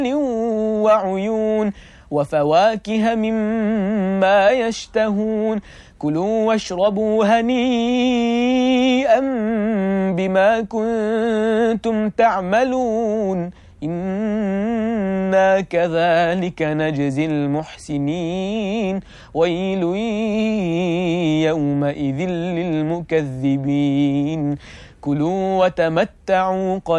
وعيون وفواكه مما يشتهون كلوا واشربوا هنيئا بما كنتم تعملون إنا كذلك نجزي المحسنين ويل يومئذ للمكذبين كلوا وتمتعوا